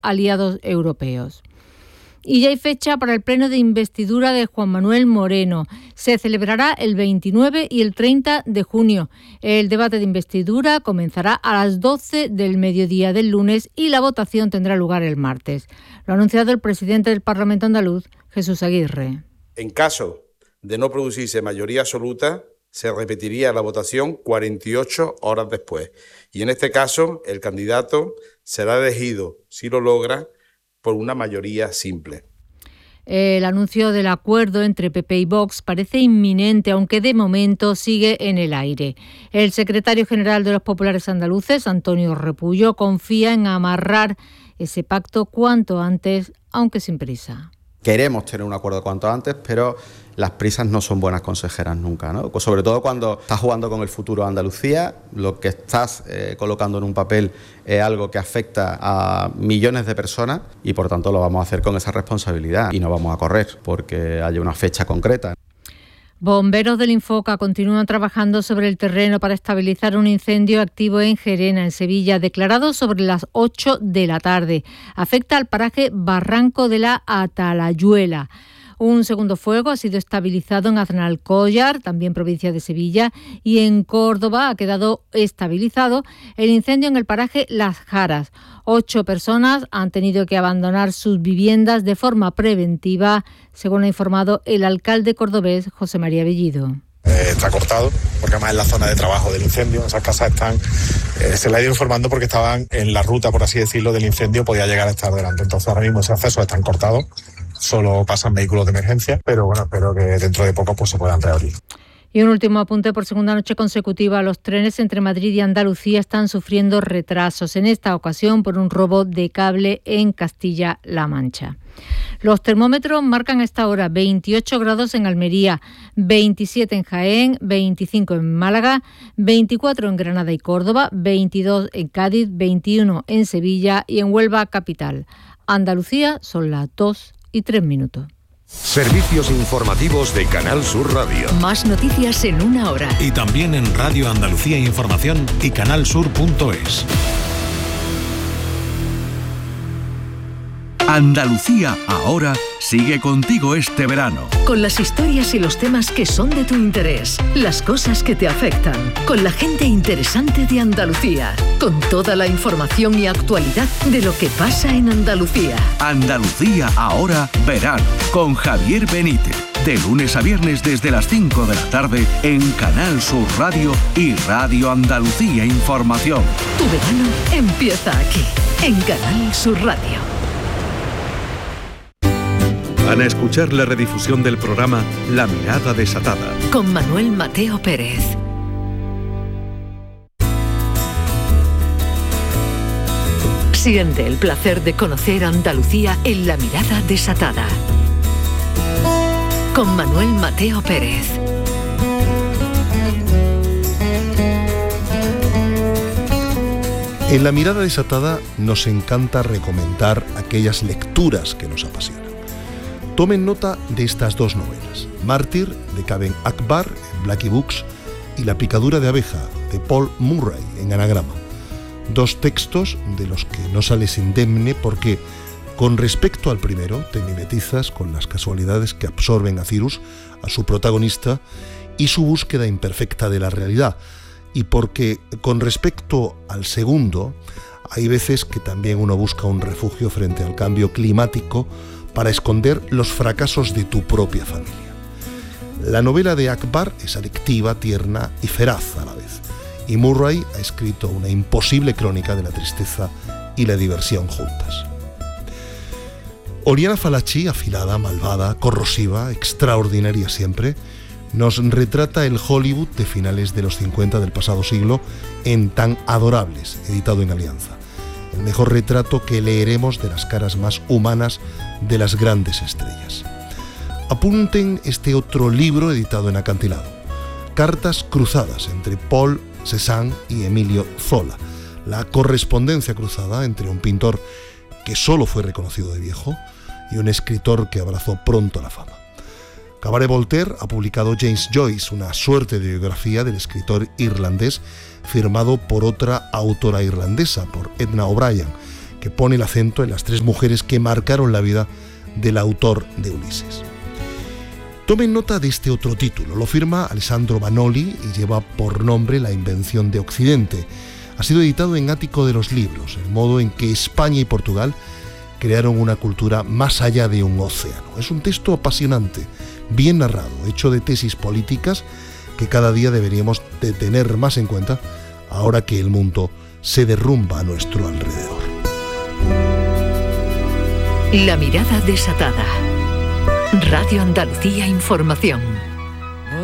aliados europeos. Y ya hay fecha para el pleno de investidura de Juan Manuel Moreno. Se celebrará el 29 y el 30 de junio. El debate de investidura comenzará a las 12 del mediodía del lunes y la votación tendrá lugar el martes. Lo ha anunciado el presidente del Parlamento andaluz, Jesús Aguirre. En caso de no producirse mayoría absoluta, se repetiría la votación 48 horas después. Y en este caso, el candidato será elegido, si lo logra, por una mayoría simple. El anuncio del acuerdo entre PP y Vox parece inminente, aunque de momento sigue en el aire. El secretario general de los populares andaluces, Antonio Repullo, confía en amarrar ese pacto cuanto antes, aunque sin prisa. Queremos tener un acuerdo cuanto antes, pero las prisas no son buenas consejeras nunca, ¿no? Sobre todo cuando estás jugando con el futuro de Andalucía, lo que estás colocando en un papel es algo que afecta a millones de personas y por tanto lo vamos a hacer con esa responsabilidad y no vamos a correr porque haya una fecha concreta. Bomberos del Infoca continúan trabajando sobre el terreno para estabilizar un incendio activo en Gerena, en Sevilla, declarado sobre las 8 de la tarde. Afecta al paraje Barranco de la Atalayuela. Un segundo fuego ha sido estabilizado en Aznalcóllar, también provincia de Sevilla, y en Córdoba ha quedado estabilizado el incendio en el paraje Las Jaras. 8 personas han tenido que abandonar sus viviendas de forma preventiva, según ha informado el alcalde cordobés José María Bellido. Está cortado, porque además es la zona de trabajo del incendio. Esas casas están, se le ha ido informando porque estaban en la ruta, por así decirlo, del incendio, podía llegar a estar delante. Entonces ahora mismo ese acceso están cortados, solo pasan vehículos de emergencia, pero bueno, espero que dentro de poco pues se puedan reabrir. Y un último apunte: por segunda noche consecutiva, los trenes entre Madrid y Andalucía están sufriendo retrasos, en esta ocasión por un robo de cable en Castilla-La Mancha. Los termómetros marcan a esta hora 28 grados en Almería, 27 en Jaén, 25 en Málaga, 24 en Granada y Córdoba, 22 en Cádiz, 21 en Sevilla y en Huelva capital. Andalucía son las 2:03. Servicios informativos de Canal Sur Radio. Más noticias en una hora. Y también en Radio Andalucía Información y canalsur.es. Andalucía ahora sigue contigo este verano. Con las historias y los temas que son de tu interés, las cosas que te afectan, con la gente interesante de Andalucía, con toda la información y actualidad de lo que pasa en Andalucía. Andalucía ahora verano, con Javier Benítez. De lunes a viernes desde las 5 de la tarde en Canal Sur Radio y Radio Andalucía Información. Tu verano empieza aquí, en Canal Sur Radio. Van a escuchar la redifusión del programa La Mirada Desatada, con Manuel Mateo Pérez. Siente el placer de conocer Andalucía en La Mirada Desatada, con Manuel Mateo Pérez. En La Mirada Desatada nos encanta recomendar aquellas lecturas que nos apasionan. Tomen nota de estas 2 novelas: Mártir, de Kaveh Akbar, en Blackie Books, y La picadura de abeja, de Paul Murray, en Anagrama. 2 textos de los que no sales indemne porque, con respecto al primero, te mimetizas con las casualidades que absorben a Cyrus, a su protagonista, y su búsqueda imperfecta de la realidad, y porque, con respecto al segundo, hay veces que también uno busca un refugio frente al cambio climático para esconder los fracasos de tu propia familia. La novela de Akbar es adictiva, tierna y feraz a la vez, y Murray ha escrito una imposible crónica de la tristeza y la diversión juntas. Oriana Fallaci, afilada, malvada, corrosiva, extraordinaria siempre, nos retrata el Hollywood de finales de los 50 del pasado siglo en Tan adorables, editado en Alianza. El mejor retrato que leeremos de las caras más humanas de las grandes estrellas. Apunten este otro libro editado en Acantilado: Cartas cruzadas entre Paul Cézanne y Emilio Zola, la correspondencia cruzada entre un pintor que solo fue reconocido de viejo y un escritor que abrazó pronto la fama. Cabaret Voltaire ha publicado James Joyce, una suerte de biografía del escritor irlandés, firmado por otra autora irlandesa, por Edna O'Brien, que pone el acento en las 3 mujeres que marcaron la vida del autor de Ulises. Tomen nota de este otro título, lo firma Alessandro Vanoli y lleva por nombre La invención de Occidente. Ha sido editado en Ático de los Libros, el modo en que España y Portugal crearon una cultura más allá de un océano. Es un texto apasionante, bien narrado, hecho de tesis políticas que cada día deberíamos de tener más en cuenta ahora que el mundo se derrumba a nuestro alrededor. La mirada desatada. Radio Andalucía Información.